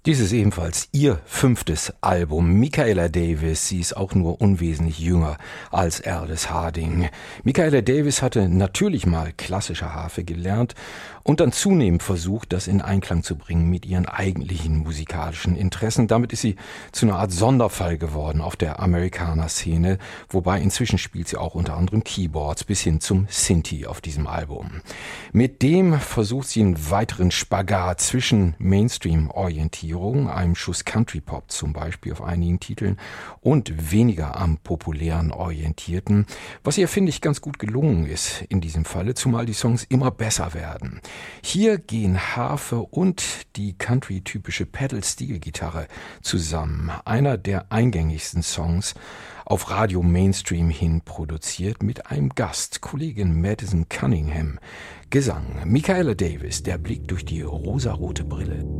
Dies ist ebenfalls ihr 5. Album. Michaela Davis, sie ist auch nur unwesentlich jünger als Aldous Harding. Michaela Davis hatte natürlich mal klassische Harfe gelernt und dann zunehmend versucht, das in Einklang zu bringen mit ihren eigentlichen musikalischen Interessen. Damit ist sie zu einer Art Sonderfall geworden auf der Amerikaner-Szene, wobei inzwischen spielt sie auch unter anderem Keyboards bis hin zum Synthi auf diesem Album. Mit dem versucht sie einen weiteren Spagat zwischen Mainstream-Orientierung, einem Schuss Country-Pop zum Beispiel auf einigen Titeln und weniger am populären Orientierten, was ihr, finde ich, ganz gut gelungen ist in diesem Falle, zumal die Songs immer besser werden. Hier gehen Harfe und die Country-typische Pedal-Steel-Gitarre zusammen. Einer der eingängigsten Songs auf Radio Mainstream hin produziert mit einem Gast, Kollegin Madison Cunningham. Gesang Michaela Davis, der Blick durch die rosarote Brille.